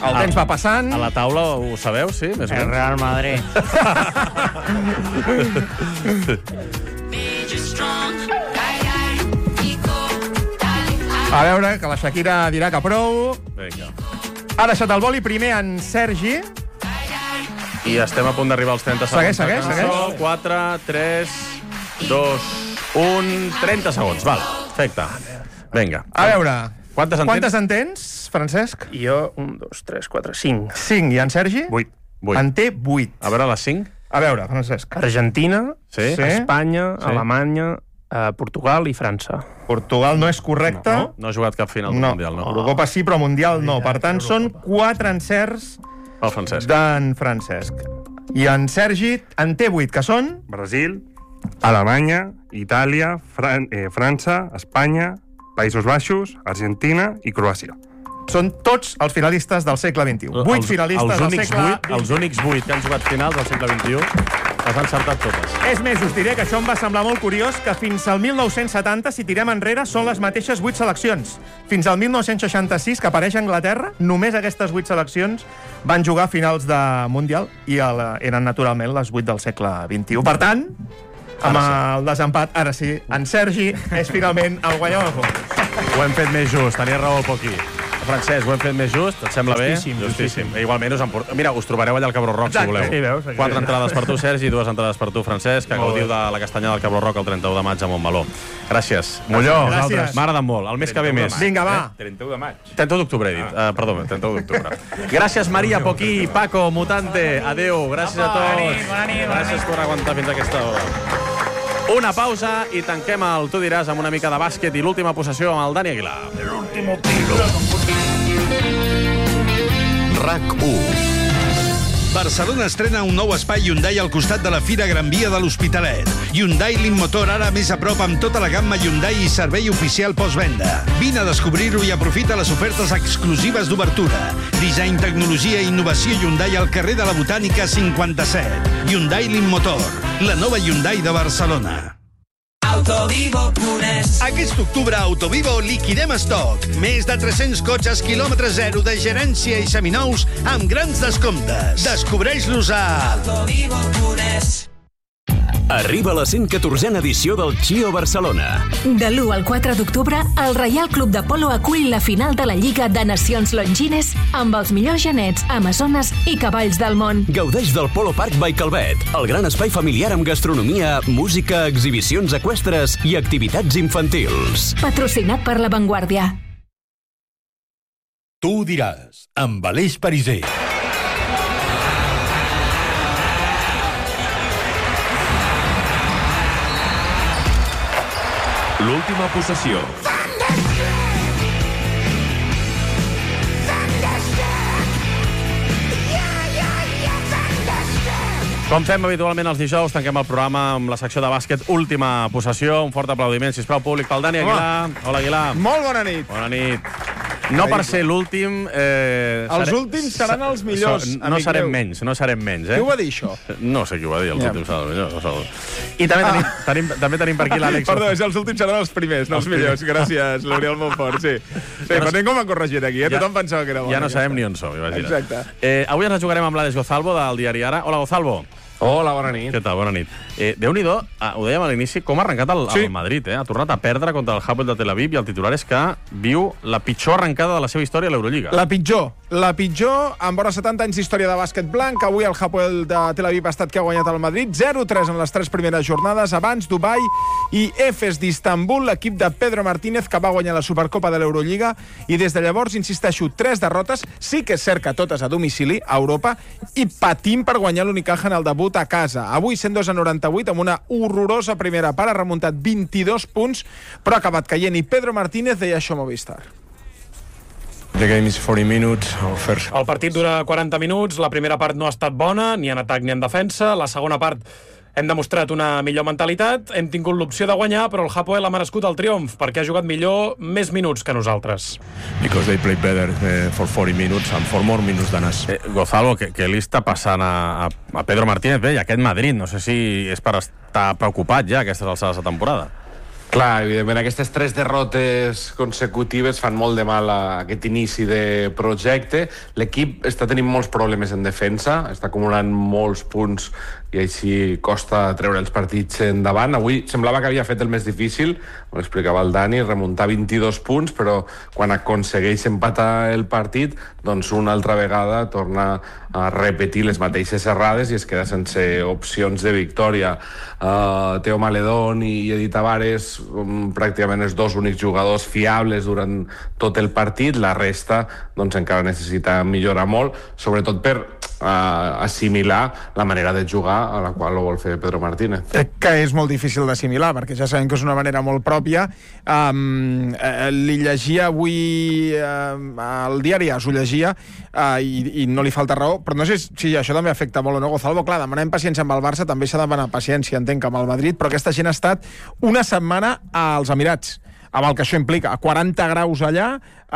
El temps va passant. A la taula ho sabeu, sí? Més o El menys. Real Madrid. A veure, que la Shakira dirà que prou. Vinga. Ha deixat el boli primer en Sergi. I estem a punt d'arribar als 30 segons. Segueix. 4, 3, 2, 1... 30 segons, val. Perfecte. Vinga. A veure, Quantes en tens, Francesc? Jo, 1, 2, 3, 4, 5. 5. I en Sergi? 8. En té 8. A veure, les 5? A veure, Francesc. Argentina, Sí? Espanya, Sí. Alemanya, Portugal i França. Portugal no és correcte. No ha jugat cap final del Mundial, no? Eurocopa sí, però Mundial no. Per tant, són 4 encerts El Francesc. d'en Francesc. I en Sergi en té 8, que són... Brasil, Alemanya, Itàlia, França, Espanya, Països Baixos, Argentina i Croàcia. Són tots els finalistes del segle XXI. 8 finalistes del segle XXI. Els únics 8 que han jugat finals del segle XXI les han encertat totes. És més, us diré que això em va semblar molt curiós, que fins al 1970, si tirem enrere, són les mateixes 8 seleccions. Fins al 1966, que apareix Anglaterra, només aquestes 8 seleccions van jugar finals de Mundial i eren, naturalment, les 8 del segle XXI. Per tant, amb el desempat, ara sí, en Sergi és finalment el guanyador del concurs. Ho hem fet més just, tenia raó el Poquí. Francesc, ho hem fet més just, et sembla bé? Justíssim. Igualment us emportem. Mira, us trobareu allà al Cabró Rock, si voleu. Sí, veus? 4 entrades per tu, Sergi, 2 entrades per tu, Francesc, que gaudiu de la castanyada del Cabró Rock el 31 de maig a Montmeló. Gràcies. Molló, Gràcies. m'ha agradat molt. El mes que ve més. Vinga, va. 31 de maig. 31 d'octubre, he dit. Perdó, 31 d'octubre. Gràcies, Maria, Poquí, Paco, Mutante. Adéu, gràcies a tots. Bona nit. Gràcies per aguantar fins a aquesta hora. Una pausa i tanquem el Tu diràs amb una mica de bàsquet i l'última possessió amb el Dani Aguilar. RAC1. Barcelona estrena un nou espai Hyundai al costat de la Fira Gran Via de l'Hospitalet. Hyundai Motor ara més a prop amb tota la gamma Hyundai i servei oficial postvenda. Vine a descobrir-ho i aprofita les ofertes exclusives d'obertura. Disseny, tecnologia i innovació Hyundai al carrer de la Botànica 57. Hyundai Motor, la nova Hyundai de Barcelona. Autovivo.es. Aquest octubre a Autovivo liquidem estoc. Més de 300 cotxes quilòmetre zero de gerència i seminous amb grans descomptes. Descobreix-los a Autovivo.es. Arriba la 114a edició del Chio Barcelona. De l'1 al 4 d'octubre, el Reial Club de Polo acull la final de la Lliga de Nacions Longines amb els millors genets, amazones i cavalls del món. Gaudeix del Polo Park by Calvet, el gran espai familiar amb gastronomia, música, exhibicions eqüestres i activitats infantils. Patrocinat per La Vanguardia. Tu diràs, amb Aleix Pariser. L'última possessió. Com fem habitualment els dijous, tanquem el programa amb la secció de bàsquet última possessió. Un fort aplaudiment, sisplau, públic, pel Dani Aguilar. Hola, Aguilar. Molt bona nit. Bona nit. No per ser l'últim... Els últims seran els millors, No serem menys, no serem menys, Qui ho va dir, això? No sé qui ho va dir, els últims seran els millors. I també tenim per aquí l'Àlex. Perdó, els últims seran els primers, no els millors. Gràcies, l'Oriol Montfort, sí. Sí, però ningú m'ha corregit aquí, tothom pensava que era bo. Ja no sabem ni on som, imagina't. Exacte. Avui ens la jugarem amb l'Àlex Gozalvo, del diari Ara. Hola, Gozalvo. Hola, bona nit. Què tal? Bona nit. Déu-n'hi-do, ho dèiem a l'inici, com ha arrencat el Madrid. Ha tornat a perdre contra el Hapoel de Tel Aviv i el titular és que viu la pitjor arrencada de la seva història a l'Eurolliga. La pitjor, amb vora 70 anys d'història de bàsquet blanc. Avui el Hapoel de Tel Aviv ha estat que ha guanyat el Madrid. 0-3 en les 3 primeres jornades. Abans, Dubai i Efes d'Istanbul, l'equip de Pedro Martínez, que va guanyar la Supercopa de l'Eurolliga. I des de llavors, insisteixo, 3 derrotes. Sí que és cert que totes a domicili, a Europa, i patim per guanyar l'Unicaja en el debut a casa. Avui 102-98 amb una horrorosa primera part, ha remuntat 22 punts, però ha acabat caient, i Pedro Martínez deia això a Movistar. The game is 40 minutes. El partit dura 40 minuts, la primera part no ha estat bona, ni en atac ni en defensa, la segona part hem demostrat una millor mentalitat, hem tingut l'opció de guanyar, però el Hapoel ha merescut el triomf, perquè ha jugat millor més minuts que nosaltres. Because they play better for 40 minutes and for more minutes than us. Gonzalo, què li està passant a Pedro Martínez? Bé, i aquest Madrid, no sé si és per estar preocupat ja a aquestes alçades de temporada. Clar, evidentment, aquestes 3 derrotes consecutives fan molt de mal a aquest inici de projecte. L'equip està tenint molts problemes en defensa, està acumulant molts punts i així costa treure els partits endavant. Avui semblava que havia fet el més difícil, ho explicava el Dani, remuntar 22 punts, però quan aconsegueix empatar el partit, doncs una altra vegada torna a repetir les mateixes errades i es queda sense opcions de victòria. Teo Maledón i Edi Tavares, pràcticament els 2 únics jugadors fiables durant tot el partit. La resta doncs encara necessita millorar molt, sobretot per assimilar la manera de jugar a la qual ho vol fer Pedro Martínez. Que és molt difícil d'assimilar, perquè ja sabem que és una manera molt pròpia. Li llegia avui al diari AS, ho llegia, i no li falta raó, però no sé si això també afecta molt o no, Gonzalo. Clar, demanem paciència amb el Barça, també s'ha de demanar paciència, entenc, amb el Madrid, però aquesta gent ha estat una setmana als Emirats, amb el que això implica, a 40 graus allà,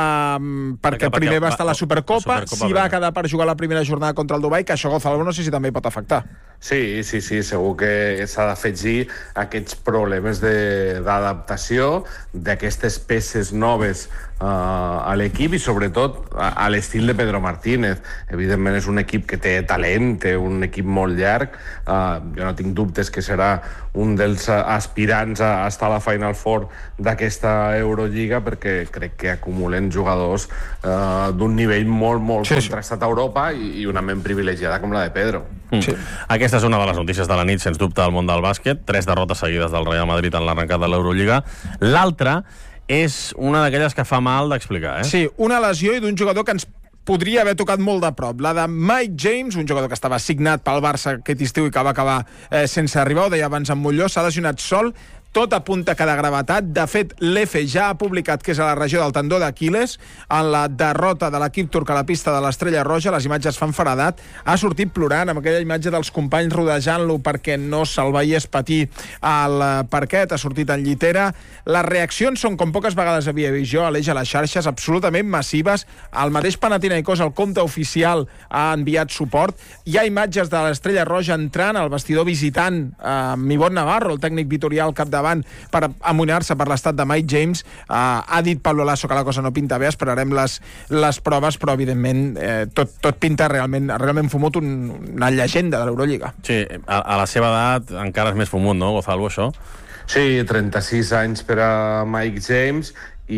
perquè primer va estar la Supercopa, si va quedar per jugar la primera jornada contra el Dubai, que això, Gonzalo, no sé si també hi pot afectar. Sí, segur que s'ha d'afegir aquests problemes d'adaptació d'aquestes peces noves a l'equip i sobretot a l'estil de Pedro Martínez. Evidentment és un equip que té talent, té un equip molt llarg. Jo no tinc dubtes que serà un dels aspirants a estar a la Final Four d'aquesta Eurolliga, perquè crec que acumulen jugadors d'un nivell molt contrastat a Europa i una ment privilegiada com la de Pedro. Sí. Aquesta és una de les notícies de la nit, sens dubte, del món del bàsquet. 3 derrotes seguides del Real Madrid en l'arrencat de l'Eurolliga. L'altra és una d'aquelles que fa mal d'explicar, Sí, una lesió i d'un jugador que ens podria haver tocat molt de prop. La de Mike James, un jugador que estava signat pel Barça aquest estiu i que va acabar sense arribar, ho deia abans en Molló, s'ha lesionat sol, tot apunta que de gravetat. De fet, l'EFE ja ha publicat que és a la regió del tendó d'Aquiles. En la derrota de l'equip turc a la pista de l'Estrella Roja, les imatges fan feredat. Ha sortit plorant amb aquella imatge dels companys rodejant-lo perquè no se'l veiés patir al parquet. Ha sortit en llitera. Les reaccions són, com poques vegades havia vist jo, a l'eix a les xarxes, absolutament massives. El mateix Panathinaikos, el compte oficial, ha enviat suport. Hi ha imatges de l'Estrella Roja entrant al vestidor visitant Mibot Navarro, el tècnic vitorià al capdavant, per amoïnar-se per l'estat de Mike James. Ha dit Pablo Lasso que la cosa no pinta bé, esperarem les proves, però evidentment tot pinta realment fumut, una llegenda de l'Eurolliga. Sí, a la seva edat encara és més fumut, no, Gonzalo, això? Sí, 36 anys per a Mike James,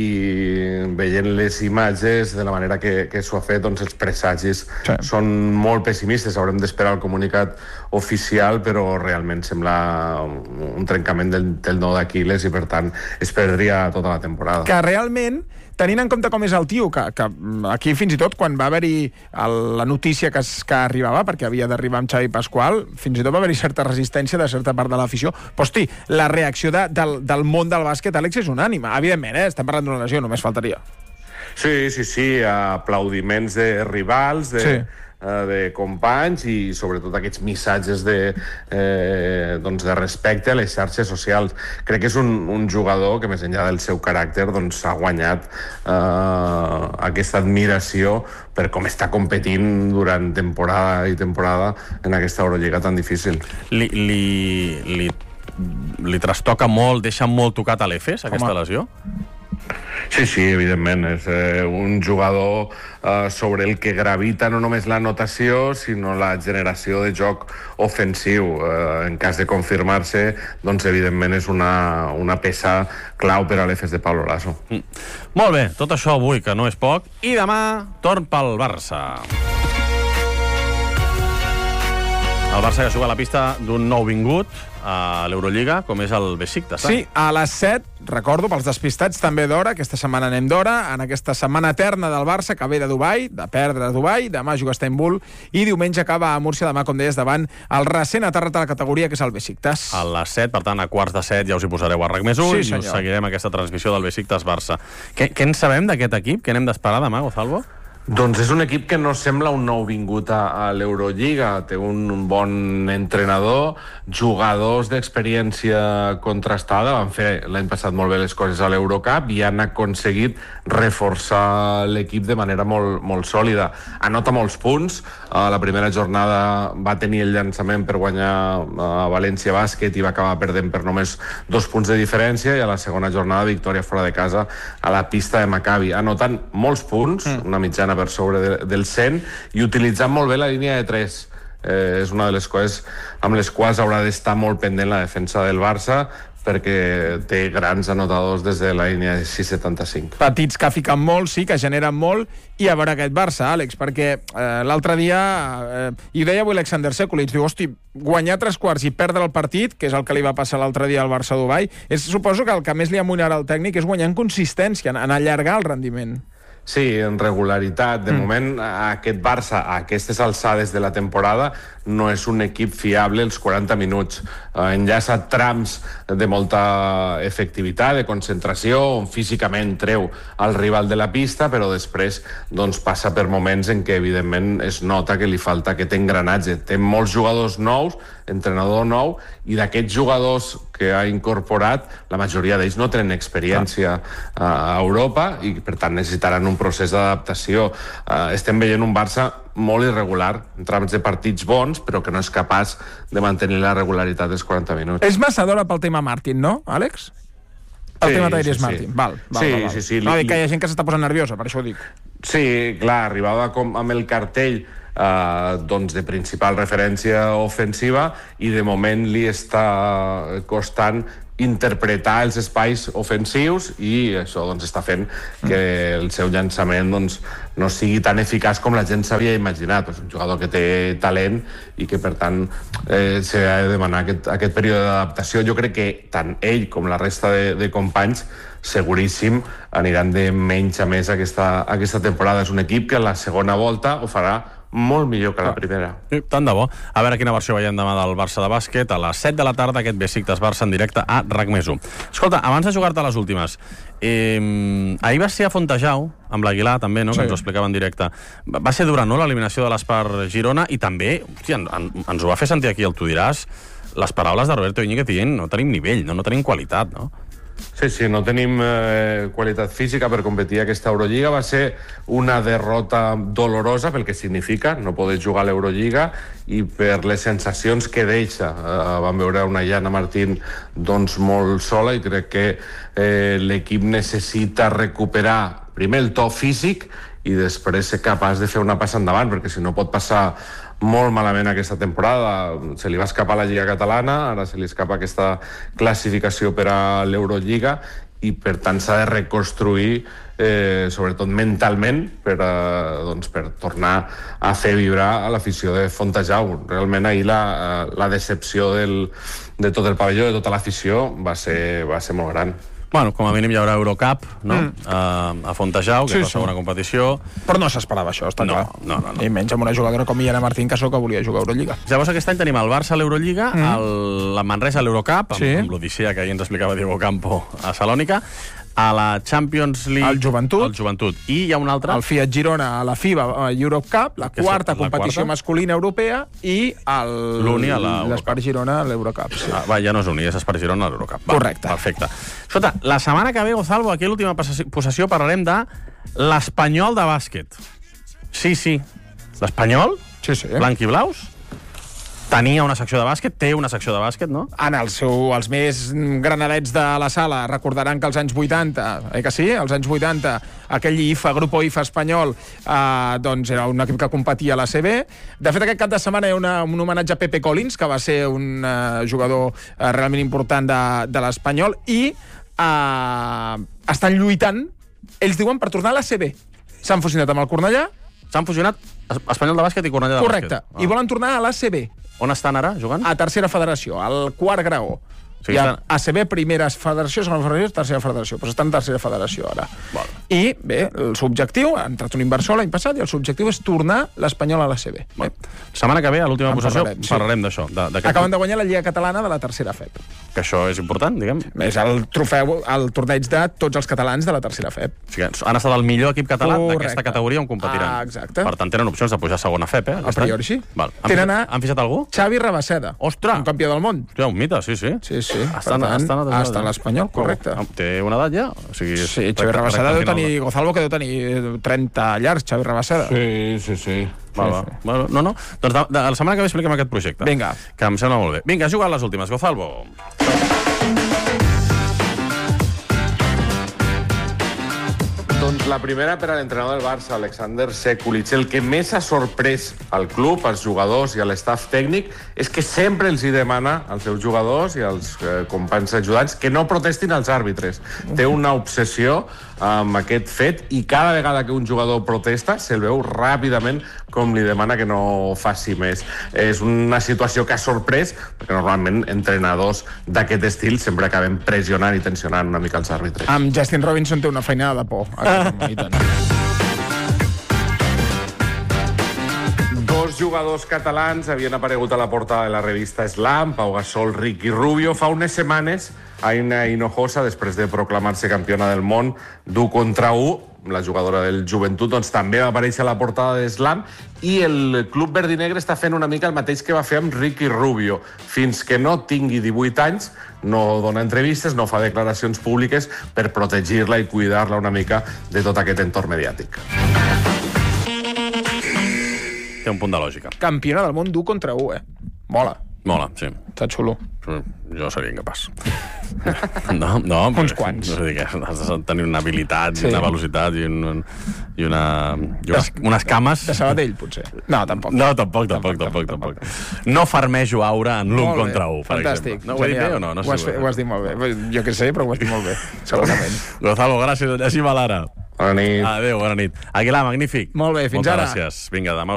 i veient les imatges de la manera que s'ho ha fet, doncs els presagis són molt pessimistes. Haurem d'esperar el comunicat oficial, però realment sembla un trencament del nou d'Aquiles i per tant es perdria tota la temporada. Que realment, tenint en compte com és el tio, que aquí fins i tot quan va haver-hi la notícia que arribava, perquè havia d'arribar amb Xavi Pasqual, fins i tot va haver-hi certa resistència de certa part de l'afició, però hosti, la reacció del món del bàsquet, Àlex, és unànime. Evidentment, estem parlant d'una lesió, només faltaria. Sí, aplaudiments de rivals, de companys i sobretot aquests missatges de respecte a les xarxes socials. Crec que és un jugador que, més enllà del seu caràcter, doncs ha guanyat aquesta admiració per com està competint durant temporada i temporada en aquesta Eurolliga tan difícil. Li trastoca molt, deixa molt tocat a l'Efes, aquesta lesió? Sí, evidentment. És un jugador sobre el que gravita no només la notació, sinó la generació de joc ofensiu. En cas de confirmar-se, doncs evidentment és una peça clau per a l'Efes de Pablo Lasso. Molt bé, tot això avui, que no és poc, i demà torn pel Barça. El Barça que juga a la pista d'un nou vingut a l'Eurolliga, com és el Besiktas. Sí, a les 7, recordo, pels despistats, també d'hora, aquesta setmana anem d'hora, en aquesta setmana eterna del Barça, que ve de Dubai, de perdre a Dubai, demà juga a Istanbul, i diumenge acaba a Múrcia, demà, com deies, davant el recent aterrat a la categoria, que és el Besiktas. A les 7, per tant, a quarts de 7 ja us hi posareu a RAC+1 i us seguirem aquesta transmissió del Besiktas-Barça. Què en sabem d'aquest equip? Què n'hem d'esperar demà, Gonzalo? Doncs és un equip que no sembla un nou vingut a l'Eurolliga. Té un bon entrenador, jugadors d'experiència contrastada. Van fer l'any passat molt bé les coses a l'Eurocup i han aconseguit reforçar l'equip de manera molt sòlida. Anota molts punts. A la primera jornada va tenir el llançament per guanyar a València Bàsquet i va acabar perdent per només 2 punts de diferència, i a la segona jornada victòria fora de casa a la pista de Maccabi. Anotant molts punts, una mitjana per sobre del 100, i utilitzant molt bé la línia de 3. És una de les coses amb les quals haurà d'estar molt pendent la defensa del Barça, perquè té grans anotadors des de la línia de 6,75. Petits que fiquen molt, sí, que generen molt, i a veure aquest Barça, Àlex, perquè l'altre dia, i ho deia avui Alexander Sekulic, diu, hosti, guanyar 3 quarts i perdre el partit, que és el que li va passar l'altre dia al Barça Dubai, suposo que el que més li amoïnarà al tècnic és guanyar en consistència, en allargar el rendiment. Sí, en regularitat. De moment, aquest Barça, a aquestes alçades de la temporada, no és un equip fiable els 40 minuts. Enllaça trams de molta efectivitat, de concentració, on físicament treu el rival de la pista, però després passa per moments en què, evidentment, es nota que li falta aquest engranatge. Té molts jugadors nous, entrenador nou, i d'aquests jugadors que ha incorporat, la majoria d'ells no tenen experiència a Europa i, per tant, necessitaran un procés d'adaptació. Estem veient un Barça molt irregular, en trams de partits bons, però que no és capaç de mantenir la regularitat dels 40 minuts. És massa d'hora pel tema Martin, no, Àlex? El tema Tyrese Martin. Val. Sí. No, que hi ha gent que s'està posant nerviosa, per això ho dic. Sí, clar, arribava amb el cartell de principal referència ofensiva, i de moment li està costant interpretar els espais ofensius, i això està fent que el seu llançament no sigui tan eficaç com la gent s'havia imaginat. És un jugador que té talent i que, per tant, s'ha de demanar aquest període d'adaptació. Jo crec que tant ell com la resta de companys seguríssim aniran de menys a més aquesta temporada. És un equip que a la segona volta ho farà molt millor que la primera. Sí, tant de bo. A veure quina versió veiem demà del Barça de bàsquet. A les 7 de la tarda, aquest Besiktas Barça en directe a RAC+1. Escolta, abans de jugar-te les últimes, ahir va ser a Fontejau, amb l'Aguilar també, no? Sí. Que ens ho explicava en directe. Va ser durant, no?, l'eliminació de l'Espar Girona, i també, hòstia, ens ho va fer sentir aquí, el Tu diràs, les paraules de Roberto Íñiguez dient no tenim nivell, no tenim qualitat, no? Sí, no tenim qualitat física per competir a aquesta Eurolliga. Va ser una derrota dolorosa pel que significa no poder jugar a l'Eurolliga i per les sensacions que deixa. Vam veure una Jana Martín molt sola, i crec que l'equip necessita recuperar primer el to físic i després ser capaç de fer una passa endavant, perquè si no pot passar molt malament aquesta temporada. Se li va escapar la Lliga Catalana, ara se li escapa aquesta classificació per a l'Eurolliga, i per tant s'ha de reconstruir sobretot mentalment per tornar a fer vibrar a l'afició de Fontejau. Realment ahir la decepció de tot el pavelló, de tota l'afició, va ser molt gran. Bueno, com a mínim hi haurà Eurocup, no? A Fontejau, que és la segona competició. Però no s'esperava això, està clar. No. I menys amb una jugadora com Jana Martín, que que volia jugar a Eurolliga. Llavors aquest any tenim el Barça a l'Eurolliga, la Manresa a l'Eurocup, amb l'Odissea que ahir ens explicava Diego Campo a Salònica, a la Champions League... El Joventut. I hi ha un altre... El Fiat Girona a la FIBA Eurocup, la quarta competició masculina europea, i l'Uni a l'Espar Girona a l'Eurocup. Sí. Ja no és Uni, és Espar Girona a l'Eurocup. Correcte. Perfecte. Escolta, la setmana que ve, Gonzalo, aquí a l'última possessió parlarem de l'Espanyol de bàsquet. Sí. L'Espanyol? Sí. Blanc i blaus? Tenia una secció de bàsquet, té una secció de bàsquet, no? Els més granadets de la sala recordaran que als anys 80, que sí? Als anys 80, aquell IFA, Grupo IFA espanyol, era un equip que competia a la CB. De fet, aquest cap de setmana hi ha un homenatge a Pepe Collins, que va ser un jugador realment important de l'Espanyol, i estan lluitant, ells diuen, per tornar a la CB. S'han fusionat amb el Cornellà. S'han fusionat Espanyol de bàsquet i Cornellà de bàsquet. Correcte. I volen tornar a l'ACB. On estan ara, jugant? A tercera federació, al quart graó. sigui, hi ha estan... ACB, primera federació, segona federació, tercera federació. Doncs estan en tercera federació, ara. Val. I, bé, el subjectiu, ha entrat un inversor l'any passat, i el subjectiu és tornar l'Espanyol a l'ACB. Setmana que ve, a l'última possessió, parlarem d'això. Acaben de guanyar la Lliga Catalana de la tercera FEP. Que això és important, diguem. És el trofeu, el torneig de tots els catalans de la tercera FEP. O sigui, han estat el millor equip català d'aquesta categoria on competiran. Exacte. Per tant, tenen opcions de pujar a segona FEP, A priori sí. Val. Han fitxat algú? Xavi Rabaseda. Ostres! Un campió del món. Hòstia, un mite, sí. Està en l'Espanyol, correcte. Té una edat ja? O sigui, sí, Xavi Rabaseda deu tenir... Gozalvo que deu tenir 30 llargs, Xavi Rabaseda. Sí. Va. Bueno, no. Doncs la setmana que ve expliquem aquest projecte. Vinga. Que em sembla molt bé. Vinga, has jugat les últimes, Gozalvo. Doncs la primera per a l'entrenador del Barça, Alexander Sekulic. El que més ha sorprès al club, als jugadors i a l'estaf tècnic és que sempre els hi demana als seus jugadors i als companys ajudants que no protestin als àrbitres. Té una obsessió amb aquest fet i cada vegada que un jugador protesta se'l veu ràpidament com li demana que no faci més. És una situació que ha sorprès perquè normalment entrenadors d'aquest estil sempre acaben pressionant i tensionant una mica els àrbitres. Amb Justin Robinson té una feinada de por. Dos jugadors catalans havien aparegut a la portada de la revista Slam, Pau Gasol, Ricky Rubio. Fa unes setmanes, Aina Hinojosa, després de proclamar-se campiona del món d'1 contra 1, la jugadora del Joventut, doncs també va aparèixer a la portada de Slam, i el club verdinegre està fent una mica el mateix que va fer amb Ricky Rubio. Fins que no tingui 18 anys, no dona entrevistes, no fa declaracions públiques per protegir-la i cuidar-la una mica de tot aquest entorn mediàtic. Té un punt de lògica. Campiona del món d'1 contra 1, Mola, sí. Està xulo. Jo seria incapaç. No, uns quants. No sé dir, has de tenir una habilitat, una velocitat i unes cames. De Sabadell, potser. No, tampoc. No, tampoc. No farmejo aura en l'1 contra 1, per fantàstic. exemple. No, ho he dit bé o no? Ho has dit molt bé. Jo què sé, però ho has dit molt bé, segurament. Gonzalo, gràcies. Llegim a l'ara. Bona nit. Adéu, bona nit. Aguilar, magnífic. Molt bé, fins ara. Moltes gràcies. Vinga, demà